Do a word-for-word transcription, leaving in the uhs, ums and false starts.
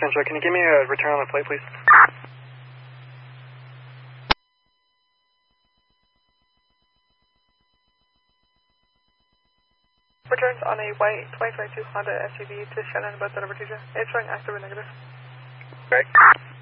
Central, can you give me a return on the plate, please? Returns on a white twenty twenty-two Honda S U V to Shannon, but the number two. It's showing active or negative. Okay.